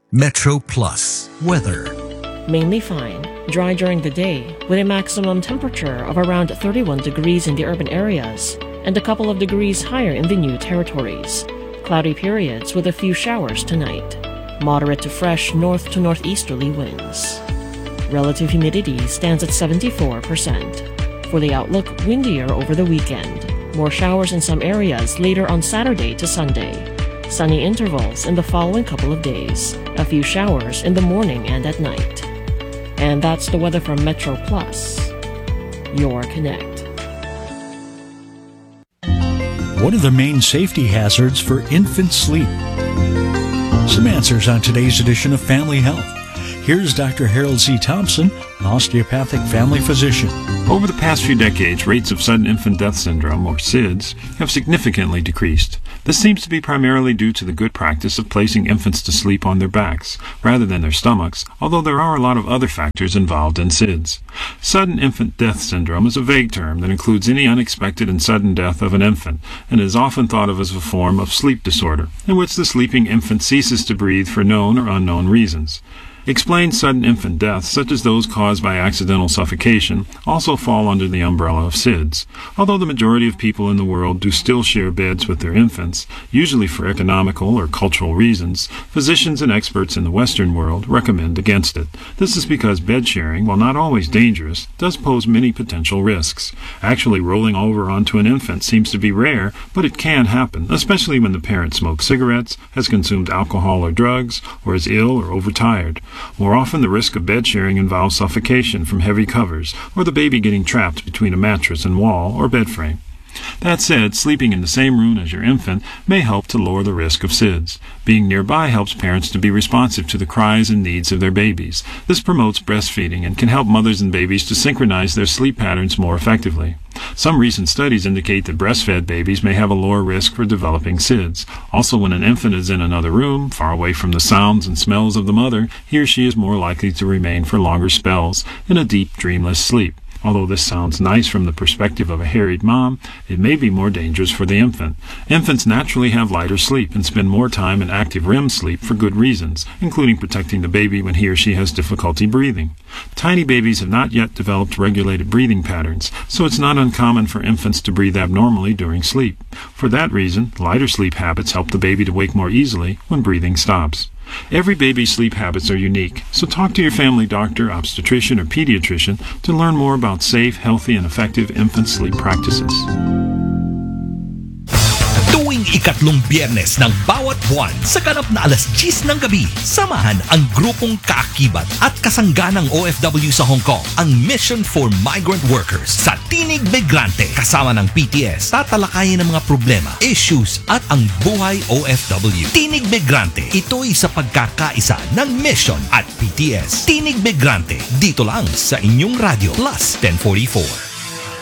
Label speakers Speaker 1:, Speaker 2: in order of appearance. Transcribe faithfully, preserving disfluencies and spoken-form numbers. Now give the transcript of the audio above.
Speaker 1: Metro Plus weather.
Speaker 2: Mainly fine, dry during the day, with a maximum temperature of around thirty-one degrees in the urban areas and a couple of degrees higher in the new territories. Cloudy periods with a few showers tonight. Moderate to fresh north to northeasterly winds. Relative humidity stands at seventy-four percent. For the outlook, windier over the weekend. More showers in some areas later on Saturday to Sunday. Sunny intervals in the following couple of days. A few showers in the morning and at night. And that's the weather from Metro Plus, your Connect.
Speaker 3: What are the main safety hazards for infant sleep? Some answers on today's edition of Family Health. Here's Doctor Harold C. Thompson, an osteopathic family physician.
Speaker 4: Over the past few decades, rates of sudden infant death syndrome, or SIDS, have significantly decreased. This seems to be primarily due to the good practice of placing infants to sleep on their backs, rather than their stomachs, although there are a lot of other factors involved in SIDS. Sudden infant death syndrome is a vague term that includes any unexpected and sudden death of an infant, and is often thought of as a form of sleep disorder, in which the sleeping infant ceases to breathe for known or unknown reasons. Explained sudden infant deaths, such as those caused by accidental suffocation, also fall under the umbrella of SIDS. Although the majority of people in the world do still share beds with their infants, usually for economical or cultural reasons, physicians and experts in the Western world recommend against it. This is because bed sharing, while not always dangerous, does pose many potential risks. Actually rolling over onto an infant seems to be rare, but it can happen, especially when the parent smokes cigarettes, has consumed alcohol or drugs, or is ill or overtired. More often, the risk of bed sharing involves suffocation from heavy covers, or the baby getting trapped between a mattress and wall or bed frame. That said, sleeping in the same room as your infant may help to lower the risk of SIDS. Being nearby helps parents to be responsive to the cries and needs of their babies. This promotes breastfeeding and can help mothers and babies to synchronize their sleep patterns more effectively. Some recent studies indicate that breastfed babies may have a lower risk for developing SIDS. Also, when an infant is in another room, far away from the sounds and smells of the mother, he or she is more likely to remain for longer spells in a deep, dreamless sleep. Although this sounds nice from the perspective of a harried mom, it may be more dangerous for the infant. Infants naturally have lighter sleep and spend more time in active R E M sleep for good reasons, including protecting the baby when he or she has difficulty breathing. Tiny babies have not yet developed regulated breathing patterns, so it's not uncommon for infants to breathe abnormally during sleep. For that reason, lighter sleep habits help the baby to wake more easily when breathing stops. Every baby's sleep habits are unique, so talk to your family doctor, obstetrician, or pediatrician to learn more about safe, healthy, and effective infant sleep practices.
Speaker 5: Tuwing ikatlong biyernes ng bawat buwan sa ganap na alas diyes ng gabi, samahan ang grupong kaakibat at kasangganang O F W sa Hong Kong, ang Mission for Migrant Workers sa Tinig Migrante. Kasama ng P T S, tatalakayin ang mga problema, issues at ang buhay O F W. Tinig Migrante, ito'y sa pagkakaisa ng Mission at P T S. Tinig Migrante, dito lang sa inyong radyo Plus ten forty-four.